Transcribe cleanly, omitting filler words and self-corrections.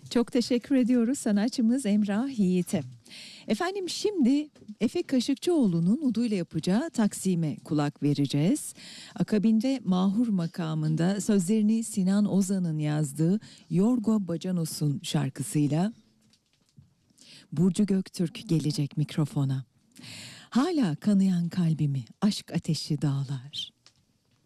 Çok teşekkür ediyoruz sanatçımız Emrah Yiğit'e. Efendim şimdi Efe Kaşıkçıoğlu'nun uduyla yapacağı Taksim'e kulak vereceğiz. Akabinde Mahur makamında sözlerini Sinan Ozan'ın yazdığı Yorgo Bacanos'un şarkısıyla Burcu Göktürk gelecek mikrofona. Hala kanayan kalbimi aşk ateşi dağlar.